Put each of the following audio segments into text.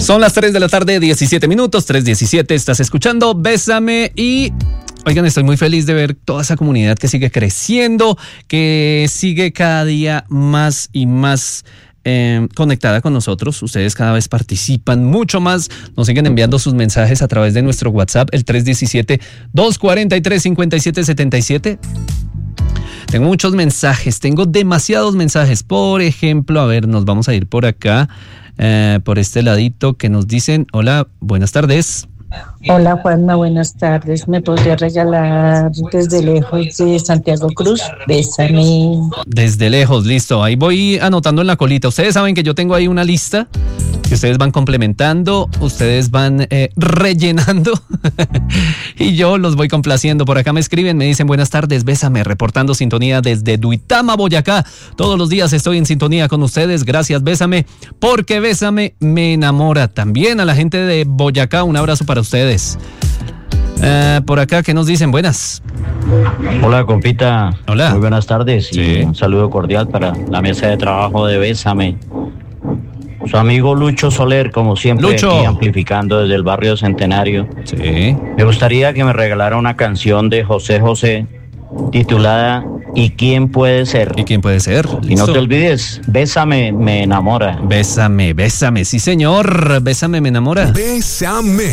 Son las 3 de la tarde, 17 minutos, 3:17, estás escuchando Bésame y... Oigan, estoy muy feliz de ver toda esa comunidad que sigue creciendo, que sigue cada día más y más conectada con nosotros. Ustedes cada vez participan mucho más, nos siguen enviando sus mensajes a través de nuestro WhatsApp, el 317-243-5777. Tengo muchos mensajes, tengo demasiados mensajes. Por ejemplo, a ver, nos vamos a ir por acá, por este ladito que nos dicen, hola, buenas tardes. Hola Juanma, buenas tardes. ¿Me podría regalar desde lejos de Santiago Cruz? Bésame. Desde lejos, listo. Ahí voy anotando en la colita. Ustedes saben que yo tengo ahí una lista que ustedes van complementando, ustedes van rellenando y yo los voy complaciendo. Por acá me escriben, me dicen buenas tardes, Bésame, reportando sintonía desde Duitama, Boyacá. Todos los días estoy en sintonía con ustedes. Gracias, Bésame, porque Bésame me enamora. También a la gente de Boyacá, un abrazo para ustedes. Por acá, ¿qué nos dicen? Buenas. Hola, compita. Hola. Muy buenas tardes y Sí. un saludo cordial para la mesa de trabajo de Bésame. Su amigo Lucho Soler, como siempre, Lucho. aquí amplificando desde el barrio Centenario. Sí. Me gustaría que me regalara una canción de José José titulada ¿Y quién puede ser? ¿Y quién puede ser? Y no te olvides, Bésame, me enamora. Bésame, bésame, sí señor, Bésame, me enamora. Bésame.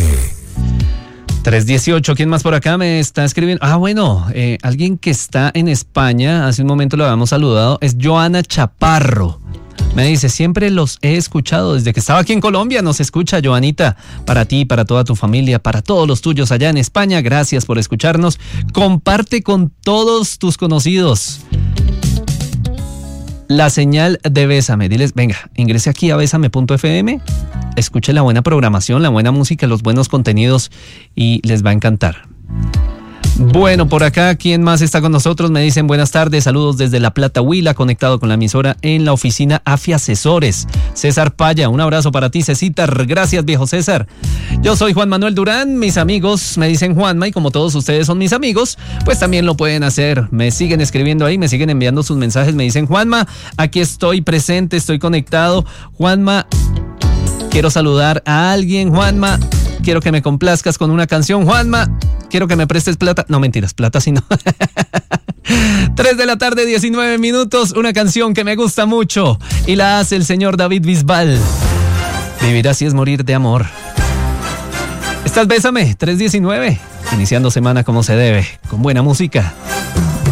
3:18, ¿quién más por acá me está escribiendo? Bueno, alguien que está en España, hace un momento lo habíamos saludado, es Joana Chaparro. Me dice, siempre los he escuchado desde que estaba aquí en Colombia, nos escucha Joanita, para ti, para toda tu familia, para todos los tuyos allá en España, gracias por escucharnos, comparte con todos tus conocidos la señal de Bésame, diles, venga, ingrese aquí a bésame.fm, escuche la buena programación, la buena música, los buenos contenidos y les va a encantar. Bueno, por acá, ¿quién más está con nosotros? Me dicen buenas tardes, saludos desde La Plata, Huila, conectado con la emisora en la oficina AFI Asesores. César Paya, un abrazo para ti, Cecitar, gracias viejo César. Yo soy Juan Manuel Durán, mis amigos me dicen Juanma y como todos ustedes son mis amigos, pues también lo pueden hacer. Me siguen escribiendo ahí, me siguen enviando sus mensajes, me dicen Juanma, aquí estoy presente, estoy conectado. Juanma, quiero saludar a alguien, Juanma. Quiero que me complazcas con una canción, Juanma. Quiero que me prestes plata. No, mentiras, plata sí no. 3 de la tarde, 19 minutos. Una canción que me gusta mucho. Y la hace el señor David Bisbal. Vivir así es morir de amor. Estás Bésame, 3:19. Iniciando semana como se debe, con buena música.